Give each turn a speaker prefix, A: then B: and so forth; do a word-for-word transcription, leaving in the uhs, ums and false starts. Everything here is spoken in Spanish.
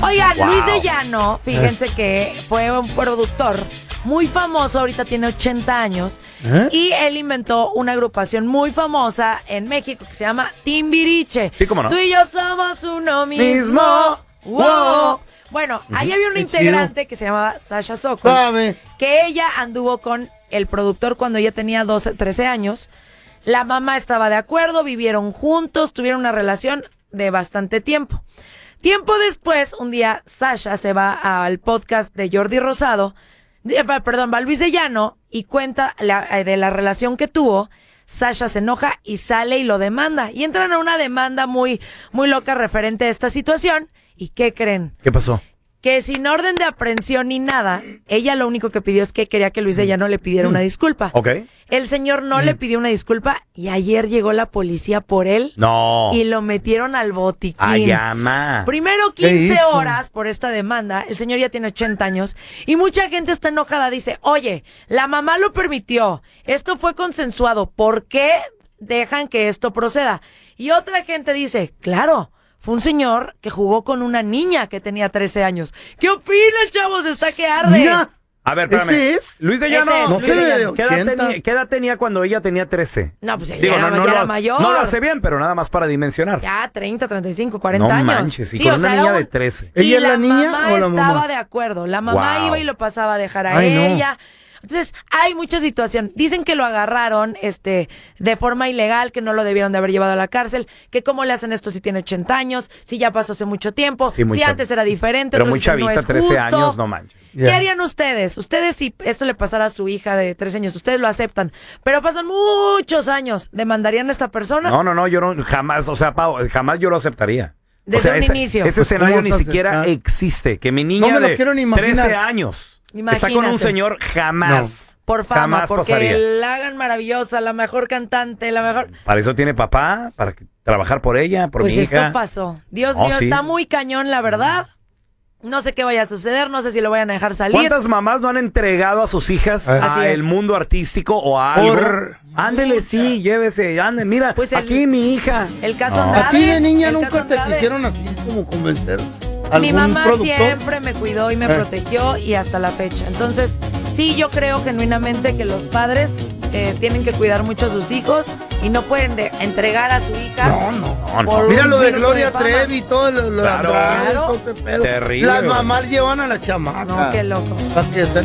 A: Oigan,
B: Wow.
A: Luis de Llano, fíjense que fue un productor muy famoso, ahorita tiene ochenta años,
C: ¿Eh?
A: y él inventó una agrupación muy famosa en México que se llama Timbiriche.
B: Sí, cómo no.
A: Tú y yo somos uno mismo.
B: Mismo.
A: Wow. Bueno, ahí había una
C: Qué
A: integrante
C: chido.
A: que se llamaba Sasha Sokol,
C: Sabe.
A: que ella anduvo con el productor cuando ella tenía doce, trece años. La mamá estaba de acuerdo, vivieron juntos, tuvieron una relación de bastante tiempo. Tiempo después, un día, Sasha se va al podcast de Jordi Rosado, de- perdón, va a Luis de Llano y cuenta la- eh, de la relación que tuvo. Sasha se enoja y sale y lo demanda. Y entran a una demanda muy, muy loca referente a esta situación. ¿Y qué creen?
B: ¿Qué pasó?
A: Que sin orden de aprehensión ni nada, ella lo único que pidió es que quería que Luis de Llano le pidiera una disculpa.
B: Ok.
A: El señor no le pidió una disculpa y ayer llegó la policía por él
B: No.
A: y lo metieron al botiquín.
B: Ay, ama.
A: Primero
C: ¿Qué
A: quince
C: hizo?
A: horas por esta demanda, el señor ya tiene ochenta años y mucha gente está enojada, dice, oye, la mamá lo permitió, esto fue consensuado, ¿por qué dejan que esto proceda? Y otra gente dice, claro, fue un señor que jugó con una niña que tenía trece años. ¿Qué opinan, chavos? Está que arde.
C: Mira,
B: A ver, espérame.
C: ¿ese es?
B: Luis de
A: Ese
B: Llano.
A: es,
C: No
A: Luis
C: se
A: de
C: ve de
A: Llano.
B: ¿Qué edad,
C: ochenta.
B: tenía, ¿Qué edad tenía cuando ella tenía trece?
A: No, pues ella
B: Digo,
A: ya,
B: no, no,
A: ya
B: no,
A: era
B: lo-
A: mayor.
B: No lo hace bien, pero nada más para dimensionar.
A: Ya, treinta, treinta y cinco, cuarenta
B: No
A: años.
B: manches, y
A: Sí,
B: con
A: o
B: una
A: sea, era
B: niña
A: un-
B: de trece.
C: ¿Ella
A: y
C: es la niña
A: mamá
C: o la
A: estaba
C: mamá?
A: de acuerdo. La mamá
B: Wow.
A: iba y lo pasaba a dejar a
C: Ay, no.
A: ella. Entonces, hay mucha situación. Dicen que lo agarraron este, de forma ilegal, que no lo debieron de haber llevado a la cárcel, que cómo le hacen esto si tiene ochenta años, si ya pasó hace mucho tiempo,
B: Sí, muy
A: si
B: chav-
A: antes era diferente.
B: Pero
A: otros
B: muy
A: dicen, no
B: chavita,
A: es
B: trece
A: justo.
B: años, no manches.
A: ¿Qué
C: Ya.
A: harían ustedes? Ustedes, si esto le pasara a su hija de trece años, ustedes lo aceptan, pero pasan muchos años, ¿demandarían a esta persona?
B: No, no, no, yo no, jamás, o sea, Pau, jamás yo lo aceptaría.
A: Desde
B: o sea,
A: un
B: ese,
A: inicio.
B: ese
C: Pues,
B: escenario
C: ¿cómo
B: ni
C: vas a
B: siquiera
C: aceptar?
B: existe. Que mi niña
C: No me lo
B: de
C: quiero ni imaginar.
B: trece años está con un
A: Imagínate.
B: señor, jamás.
A: Por fama,
B: jamás
A: porque
B: pasaría.
A: la hagan maravillosa, la mejor cantante, la mejor...
B: Para eso tiene papá, para que- trabajar por ella, por
A: Pues
B: mi
A: esto
B: hija.
A: pasó. Dios
B: Oh,
A: mío,
B: sí.
A: está muy cañón, la verdad. No sé qué vaya a suceder, no sé si lo vayan a dejar salir.
B: ¿Cuántas mamás no han entregado a sus hijas
A: Así
B: a
A: es.
B: el mundo artístico o a algo?
C: Por-
B: Ándele, sí, llévese, ande, mira,
A: Pues el-
B: aquí mi hija.
A: El caso
B: No.
A: Andrade.
C: ¿A ti de niña
A: el
C: nunca
A: caso
C: te
A: Andrade.
C: quisieron así como convencer?
A: Mi
C: ¿Algún
A: mamá
C: productor?
A: siempre me cuidó y me
C: Eh.
A: protegió y hasta la fecha. Entonces, sí, yo creo genuinamente que los padres eh, tienen que cuidar mucho a sus hijos y no pueden de- entregar a su hija.
C: No, no.
B: No, no.
A: por
C: Mira
A: un
C: lo de
A: minuto
C: Gloria
A: fama.
C: Trevi y todo lo, lo de
B: Claro.
C: Andrade,
A: Claro.
C: todo ese pedo.
B: Terrible,
C: Las
B: güey.
C: mamás llevan a la chamaca.
A: No, qué loco.
C: Para que se